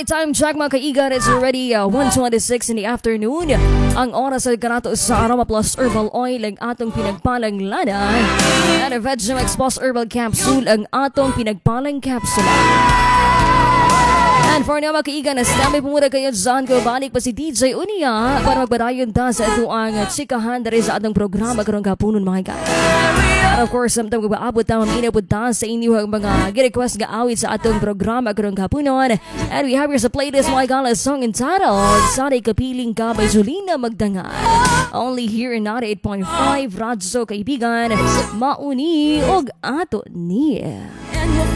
Alright, time check mga kaigan. It's already 1:26 in the afternoon. Ang oras ay kanato sa Aroma Plus Herbal Oil ang atong pinagpalang lana. And a Vegimax Plus Herbal Capsule ang atong pinagpalang capsule. And for now mga kaigan, nasinamay po muna kayo dyan ko balik pa si DJ Unia para magbadayon ta sa ito ang chikahan dari sa atong programa karong kapunon mga kaigan. And of course, samtang magpaabot na maminapod ta sa inyo ang mga request nga awit sa atong programa karong kapunon. And we have here sa playlist mga kaigan, a song entitled Sana'y Kapiling Ka by Julina Magdangan. Only here in 98.5 Radyo Kaibigan, mauni og ato ni.